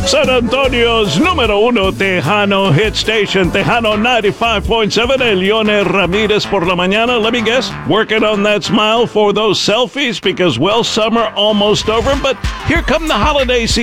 San Antonio's número 1 Tejano hit station, Tejano 95.7, Elione Ramirez por la mañana. Let me guess, working on that smile for those selfies because, well, summer almost over, but here come the holiday season.